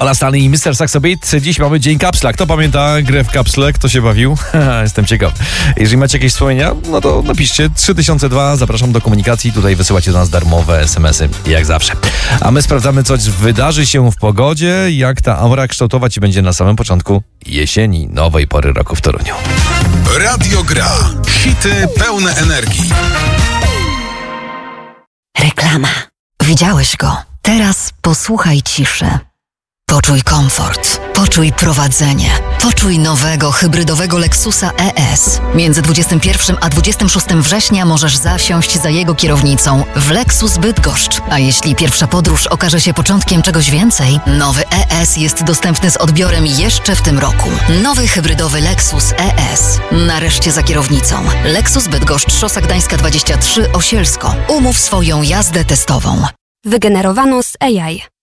Ola Stanley i Mr. Saxo Beat. Dziś mamy dzień kapsla. Kto pamięta grę w kapsle? Kto się bawił? Jestem ciekaw. Jeżeli macie jakieś wspomnienia, no to napiszcie 3002. Zapraszam do komunikacji. Tutaj wysyłacie do nas darmowe SMS-y, jak zawsze. A my sprawdzamy, co wydarzy się w pogodzie, jak ta aura kształtować się będzie na samym początku jesieni, nowej pory roku w Toruniu. Radio Gra. Hity pełne energii. Reklama. Widziałeś go. Teraz posłuchaj ciszy. Poczuj komfort. Poczuj prowadzenie. Poczuj nowego, hybrydowego Lexusa ES. Między 21 a 26 września możesz zasiąść za jego kierownicą w Lexus Bydgoszcz. A jeśli pierwsza podróż okaże się początkiem czegoś więcej, nowy ES jest dostępny z odbiorem jeszcze w tym roku. Nowy hybrydowy Lexus ES. Nareszcie za kierownicą. Lexus Bydgoszcz, Szosa Gdańska 23, Osielsko. Umów swoją jazdę testową. Wygenerowano z AI.